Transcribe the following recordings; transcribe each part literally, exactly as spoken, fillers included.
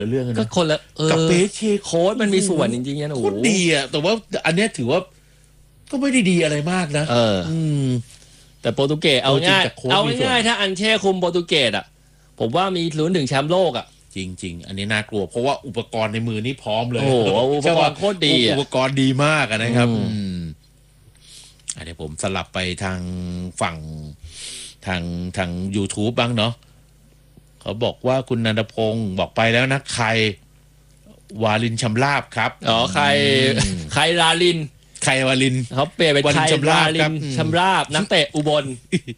เรื่องก็คนละกับเปเช่โค้ดมันมีส่วนจริงๆนะโอ้โหดีอ่ะแต่ว่าอันนี้ถือว่าก็ไม่ได้ดีอะไรมากนะเออแต่โปรตุเกสเอาง่ายเอาง่ายถ้าอันเช่คุมโปรตุเกสอ่ะผมว่ามีลุ้นถึงแชมป์โลกอ่ะจริงๆอันนี้น่ากลัวเพราะว่าอุปกรณ์ในมือนี่พร้อมเลยโอ้โหอุปกรณ์โคตรดีอุปกรณ์ดีมากนะครับอันนี้ผมสลับไปทางฝั่งทางทาง YouTube บ้างเนาะเขาบอกว่าคุณนันทพงศ์บอกไปแล้วนะใครวาลินชำราบครับอ๋อใครใครลาลินใครวาลินเขาเปลี่ยนเป็นใครลาลินชำราบนักเตะอุบล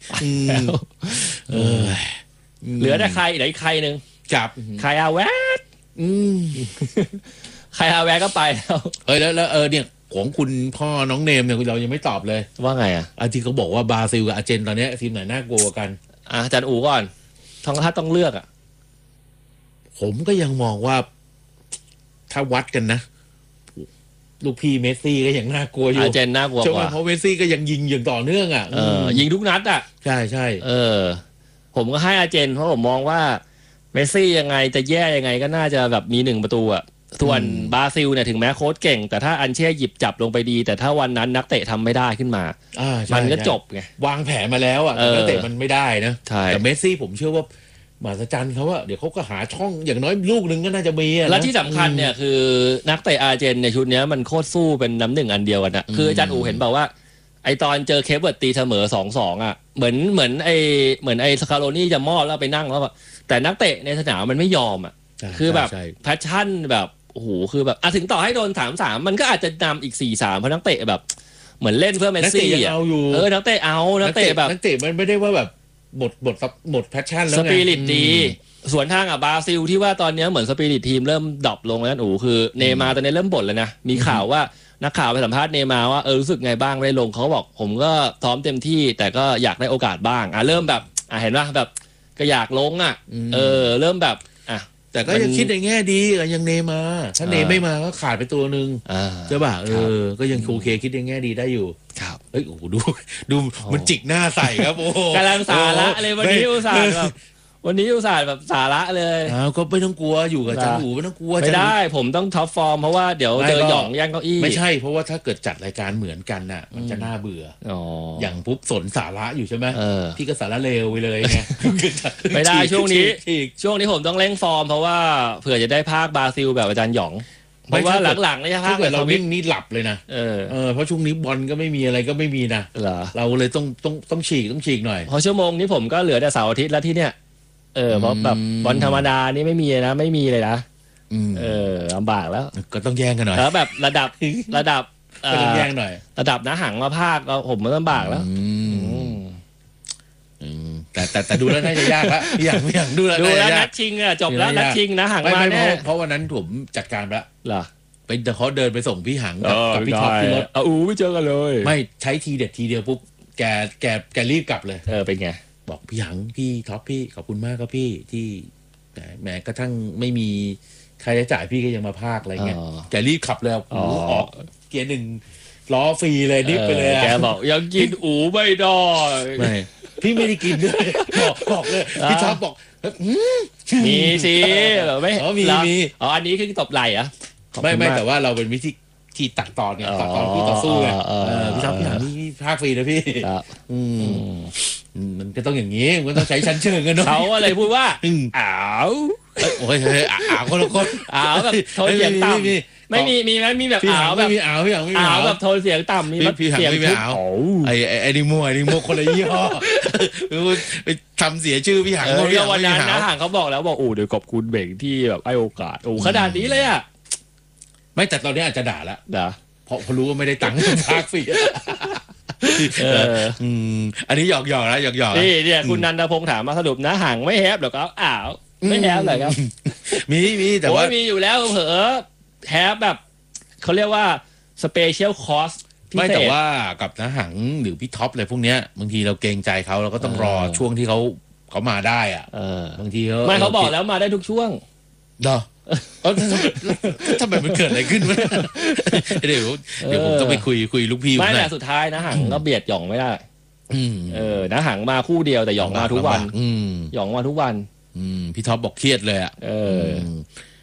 เหลือแต่ใครอีกใครหนึ่งจับใครอาแวดใครอาแวดก็ไปแล้วเอ้ยแล้วแล้วเออเนี่ยของคุณพ่อน้องเนมเนี่ยเรายังไม่ตอบเลยว่าไงอ่ะอาที่เขาบอกว่าบราซิลกับอาร์เจนตอนนี้ทีมไหนน่ากลัวกันอาจารย์อู๋ก่อนท้องถ้าต้องเลือกอ่ะผมก็ยังมองว่าถ้าวัดกันนะลูกพี่เมสซี่ก็ยังน่ากลัวอยู่อาร์เจนน่ากลัวกว่าเพราะเมสซี่ก็ยังยิงอย่างต่อเนื่องอ่ะเออยิงทุกนัดอ่ะใช่ใช่เออผมก็ให้อาร์เจนเพราะผมมองว่าเมสซี่ยังไงจะแย่ยังไงก็น่าจะแบบมีหนึ่งประตูอ่ะส่วนบราซิลเนี่ยถึงแม้โค้ชเก่งแต่ถ้าอันเช่หยิบจับลงไปดีแต่ถ้าวันนั้นนักเตะทำไม่ได้ขึ้นมามันก็จบไงวางแผนมาแล้วอ่ะนักเตะมันไม่ได้นะแต่เมสซี่ผมเชื่อว่ามหัศจรรย์เขาว่าเดี๋ยวเขาก็หาช่องอย่างน้อยลูกหนึ่งก็น่าจะมีและที่สำคัญเนี่ยคือนักเตะอาร์เจนในชุดนี้มันโคตรสู้เป็นน้ำหนึ่งอันเดียวกันนะคืออาจารย์อู๋เห็นบอกว่าไอตอนเจอเคปเวิร์ดตีเสมอ สองสอง อ่ะเหมือนเหมือนไอเหมือนไอสคาโรนี่จะมอบแล้วไปนั่งแล้วแต่นักเตะในสนามมันไม่ยอมอ่ะคือแบบแพชชั่นแบบโอ้โหคือแบบอ่ะถึงต่อให้โดน สามสาม มันก็อาจจะนำอีก สี่สาม เพราะนักเตะแบบเหมือนเล่นเพื่อเมสซี่อ่ะเออนักเตะเอานักเตะแบบนักเตะมันไม่ได้ว่าแบบหมดหมดหมดแพชชั่นแล้วไงสปิริตดีส่วนทางอ่ะบราซิลที่ว่าตอนนี้เหมือนสปิริตทีมเริ่มดรอปลงแล้วโอ้คือเนมาร์ตอนนี้เริ่มบ่นแล้วนะมีข่าวว่านักข่าวไปสัมภาษณ์เนมาร์ว่าเออรู้สึกไงบ้างได้ลงเขาบอกผมก็ซ้อมเต็มที่แต่ก็อยากได้โอกาสบ้างอ่ะเริ่มแบบอ่ะเห็นว่าแบบก็อยากลงอ่ะเออเริ่มแบบอ่ะแต่ก็ยังคิดในแง่ดียังเนมาถ้าเนไม่มาก็ขาดไปตัวนึงใช่ป่ะเออก็ยังโอเคคิดในแง่ดีได้อยู่ครับเอ้ยโอ้โหดูดูมันจิกหน้าใส่ครับโอ้กำลังสาระเลยวันนี้อุตส่าห์แบบวันนี้อุตส่าห์แบบสาระเลยอ้าวก็ไม่ต้องกลัวอยู่กับจันหูไม่ต้องกลัวไม่ได้ผมต้องท็อปฟอร์มเพราะว่าเดี๋ยวเจอหย่องย่างเก้าอี้ไม่ใช่เพราะว่าถ้าเกิดจัดรายการเหมือนกันน่ะมันจะน่าเบื่ออย่างปุ๊บสนสาระอยู่ใช่ไหมพี่ก็สาระเลวไปเลยไงไม่ได้ช่วงนี้ช่วงนี้ผมต้องเร่งฟอร์มเพราะว่าเผื่อจะได้ภาคบราซิลแบบอาจารย์หย่องเพราะว่าหลังๆเนี่ยภาคแบบเราวิ่งนี่หลับเลยนะเออเออเพราะช่วงนี้บอลก็ไม่มีอะไรก็ไม่มีนะเราเลยต้องต้องต้องฉีกต้องฉีกหน่อยเพราะชั่วโมงนี้ผมก็เหลือแต่เสาร์อาทิตย์แล้วที่เนี้ยเออเพราะแบบบอลธรรมดานี่ไม่มีนะไม่มีเลยนะเออลำบากแล้วก็ต้องแย่งกันหน่อยแล้วแบบระดับระดับก็ต้องแย่งหน่อยระดับน้าหังมาภาคก็ผมมันลำบากแล้วแต่แต่แต่ดูแล้วน่าจะยากละอย่างอย่างดูแล้วดูแล้วนัดชิงอ่ะจบแล้วนัดชิงนะหังมาแน่เพราะวันนั้นผมจัดการไปแล้วเหรอไปเขาเดินไปส่งพี่หังกับพี่ท็อปที่รถอู้ไม่เจอกันเลยไม่ใช้ทีเด็ดทีเดียวปุ๊บแกแกแกรีบกลับเลยเออเป็นไงบอกพี่หังพี่ท็อปพี่ขอบคุณมากครับพี่ที่แหมกระทั่งไม่มีค่าใช้จ่ายพี่ก็ยังมาพากอะไรเงี้ยแกรีบขับเลยอู๋ออกเกียร์หนึ่งล้อฟรีเลยนิบไปเลยแกบอกยังกินอู๋ไม่ได้ไม่พี่ไม่ได้กินด้วยบอกบอกเลยพี่ท็อปบอกมีสิไม่อ๋อมีมีอ๋ออันนี้คือตบไหล่อะไม่ไม่แต่ว่าเราเป็นวิธีที่ตัดตอนเนี่ยตัดตอนพี่ต่อสู้ไงพี่ท็อปพี่หังนี่พากฟรีนะพี่อืมมันก็ต้องอย่างนี้มันก็ต้องใช้ชั้นเชิงกันเนาะเขาอะไรพูดว่าอ้าวโอ้ยอ้าวคนละคนอ้าวแบบโทนเสียงต่ำไม่มีมีไหมมีแบบอ้าวแบบมีอ้าวพี่หังไม่มีอ้าวแบบโทนเสียงต่ำมีเสียงไม่อ้าวไอ้ไอ้ดิโมไอ้ดิโมคนละยี่ห้อไปทำเสียชื่อพี่หังเมื่อวันนั้นนะหังเขาบอกแล้วบอกโอ้เดี๋ยวขอบคุณเบ่งที่แบบให้โอกาสโอ้ขนาดนี้เลยอ่ะไม่แต่ตอนนี้อาจจะด่าแล้วด่าเพราะรู้ว่าไม่ได้ตังค์พากฟรีอันนี้หยอกหยอกนะหยอกหยอกนี่เนี่ยคุณนันทพงษ์ถามมาสรุปนะห่างไม่แฮปหรอครับอ้าวไม่แฮปเลยครับมีมีแต่ว่ามีอยู่แล้วเผลอแฮปแบบเขาเรียกว่าสเปเชียลคอร์สไม่แต่ว่ากับนะหังหรือพี่ท็อปอะไรพวกเนี้ยบางทีเราเกรงใจเขาเราก็ต้องรอช่วงที่เขาเขามาได้อ่ะบางทีเขาไม่เขาบอกแล้วมาได้ทุกช่วงเนาะเออทำไมมันเกิดอะไรขึ้นวะเดี๋ยวเดี๋ยวผมต้องไปคุยคุยลูกพี่ไม่แต่สุดท้ายนะหังก็เบียดหย่องไม่ได้เออนะหังมาคู่เดียวแต่หย่องมาทุกวันหย่องมาทุกวันพี่ท็อปบอกเครียดเลยอ่ะเออ